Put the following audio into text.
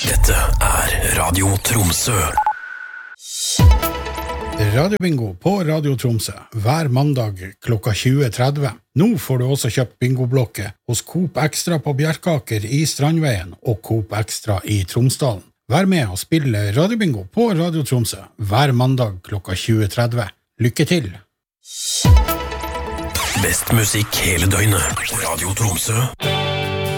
Dette Radio Tromsø. Radiobingo på Radio Tromsø hver mandag klokka 20:30. Nå får du også kjøpt bingoblokke hos Coop Extra på Bjerkaker i Strandveien og Coop Extra i Tromsdalen. Vær med og spille radiobingo på Radio Tromsø hver mandag klokka 20:30. Lykke til! Best musikk hele døgnet. Radio Tromsø.